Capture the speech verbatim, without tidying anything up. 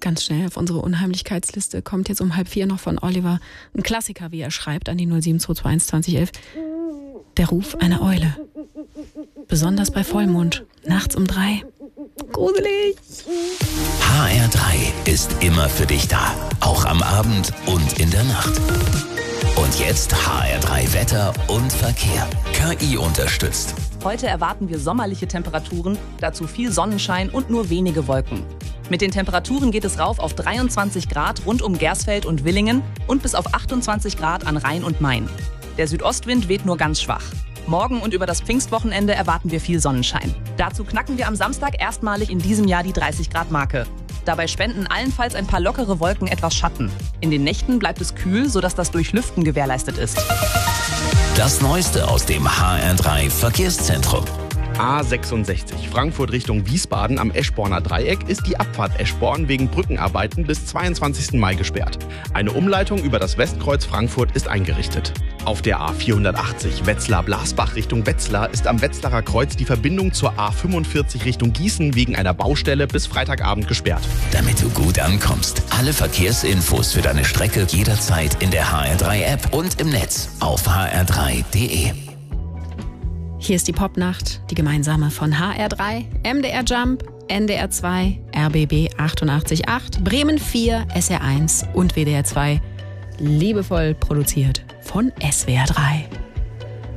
Ganz schnell auf unsere Unheimlichkeitsliste kommt jetzt um halb vier noch von Oliver ein Klassiker, wie er schreibt, an die null sieben zwei zwei eins zwanzig elf. Der Ruf einer Eule. Besonders bei Vollmond, nachts um drei. Gruselig. H R drei ist immer für dich da. Auch am Abend und in der Nacht. Und jetzt H R drei Wetter und Verkehr. K I unterstützt. Heute erwarten wir sommerliche Temperaturen, dazu viel Sonnenschein und nur wenige Wolken. Mit den Temperaturen geht es rauf auf dreiundzwanzig Grad rund um Gersfeld und Villingen und bis auf achtundzwanzig Grad an Rhein und Main. Der Südostwind weht nur ganz schwach. Morgen und über das Pfingstwochenende erwarten wir viel Sonnenschein. Dazu knacken wir am Samstag erstmalig in diesem Jahr die dreißig Grad Marke. Dabei spenden allenfalls ein paar lockere Wolken etwas Schatten. In den Nächten bleibt es kühl, sodass das Durchlüften gewährleistet ist. Das Neueste aus dem H R drei Verkehrszentrum. A sechsundsechzig Frankfurt Richtung Wiesbaden am Eschborner Dreieck ist die Abfahrt Eschborn wegen Brückenarbeiten bis zweiundzwanzigsten Mai gesperrt. Eine Umleitung über das Westkreuz Frankfurt ist eingerichtet. Auf der A vierhundertachtzig Wetzlar-Blasbach Richtung Wetzlar ist am Wetzlarer Kreuz die Verbindung zur A fünfundvierzig Richtung Gießen wegen einer Baustelle bis Freitagabend gesperrt. Damit du gut ankommst, alle Verkehrsinfos für deine Strecke jederzeit in der H R drei App und im Netz auf h r drei punkt d e. Hier ist die Popnacht, die gemeinsame von H R drei, M D R Jump, N D R zwei, R B B achtundachtzig Komma acht, Bremen vier, S R eins und W D R zwei. Liebevoll produziert von S W R drei.